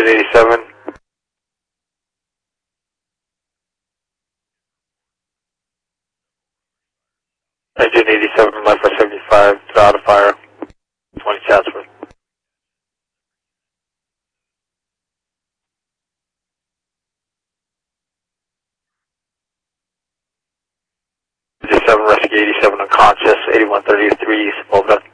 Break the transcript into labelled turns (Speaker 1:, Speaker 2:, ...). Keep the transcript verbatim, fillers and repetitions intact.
Speaker 1: eighty-seven. Engine eighty-seven, left by seventy-five, out of fire, twenty Chatsworth. Engine seven, rescue eighty-seven unconscious, eighty-one thirty-three, East Boulevard.